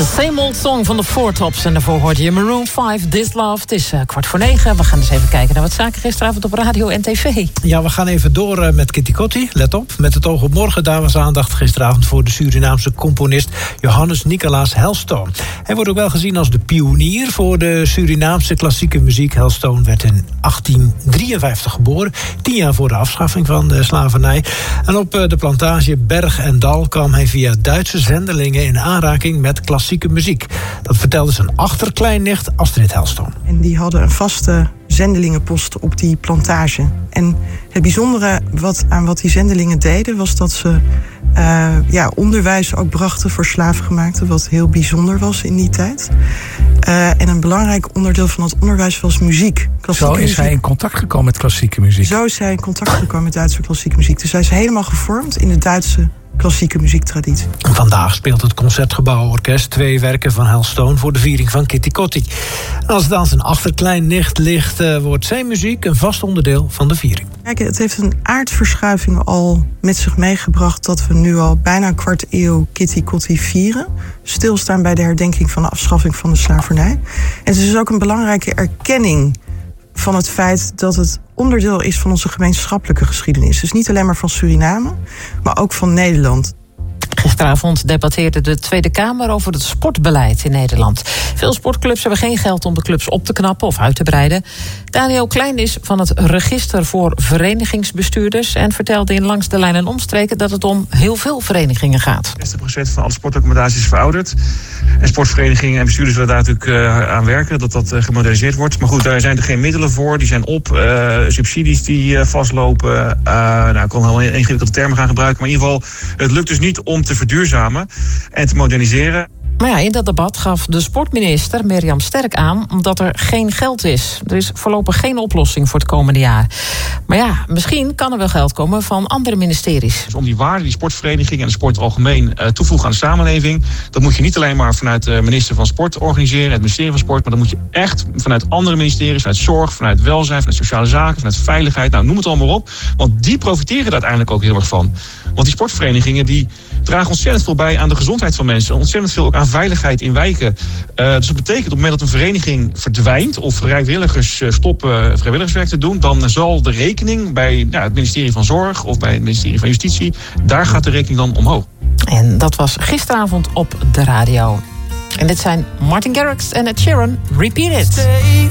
The Same Old Song van de Four Tops. En daarvoor hoorde je Maroon 5, This Love. Het is 8:45. We gaan eens even kijken naar wat zaken gisteravond op radio en tv. Ja, we gaan even door met Kitty Kotti. Let op, met het oog op morgen. Daar was aandacht gisteravond voor de Surinaamse componist Johannes Nicolaas Helstone. Hij wordt ook wel gezien als de pionier voor de Surinaamse klassieke muziek. Helstone werd in 1853 geboren, 10 jaar voor de afschaffing van de slavernij. En op de plantage Berg en Dal kwam hij via Duitse zendelingen in aanraking met klassieke muziek. Dat vertelde zijn achterkleinnicht Astrid Helstone. En die hadden een vaste zendelingenpost op die plantage. En het bijzondere wat die zendelingen deden, was dat ze onderwijs ook brachten voor slavengemaakten, wat heel bijzonder was in die tijd. En een belangrijk onderdeel van dat onderwijs was muziek. Zo is hij in contact gekomen met klassieke muziek. Zo is hij in contact gekomen met Duitse klassieke muziek. Dus hij is helemaal gevormd in de Duitse klassieke muziektraditie. Vandaag speelt het Concertgebouworkest 2 werken van Helstone voor de viering van Kitty Kotti. En als het aan zijn achterkleinnicht ligt, wordt zijn muziek een vast onderdeel van de viering. Kijk, het heeft een aardverschuiving al met zich meegebracht dat we nu al bijna een kwart eeuw Kitty Kotti vieren. Stilstaan bij de herdenking van de afschaffing van de slavernij. En het is dus ook een belangrijke erkenning van het feit dat het onderdeel is van onze gemeenschappelijke geschiedenis. Dus niet alleen maar van Suriname, maar ook van Nederland. Gisteravond debatteerde de Tweede Kamer over het sportbeleid in Nederland. Veel sportclubs hebben geen geld om de clubs op te knappen of uit te breiden. Daniel Klein is van het Register voor Verenigingsbestuurders en vertelde in Langs de Lijn en Omstreken dat het om heel veel verenigingen gaat. 60% van alle sportdocumentatie is verouderd. En sportverenigingen en bestuurders willen daar natuurlijk aan werken, dat gemoderniseerd wordt. Maar goed, daar zijn er geen middelen voor, die zijn op. Subsidies die vastlopen. Ik kan wel ingewikkelde termen gaan gebruiken. Maar in ieder geval, het lukt dus niet om te verduurzamen en te moderniseren. Maar ja, in dat debat gaf de sportminister Mirjam Sterk aan dat er geen geld is. Er is voorlopig geen oplossing voor het komende jaar. Maar ja, misschien kan er wel geld komen van andere ministeries. Dus om die waarde die sportverenigingen en de sport algemeen toevoegen aan de samenleving, dat moet je niet alleen maar vanuit de minister van Sport organiseren, het ministerie van Sport, maar dat moet je echt vanuit andere ministeries, vanuit zorg, vanuit welzijn, vanuit sociale zaken, vanuit veiligheid, noem het allemaal op. Want die profiteren daar uiteindelijk ook heel erg van. Want die sportverenigingen die dragen ontzettend veel bij aan de gezondheid van mensen, ontzettend veel ook aan veiligheid in wijken. Dus dat betekent op het moment dat een vereniging verdwijnt of vrijwilligers stoppen vrijwilligerswerk te doen, dan zal de rekening bij het ministerie van Zorg of bij het ministerie van Justitie, daar gaat de rekening dan omhoog. En dat was gisteravond op de radio. En dit zijn Martin Garrix en Ed Sheeran, Repeat It.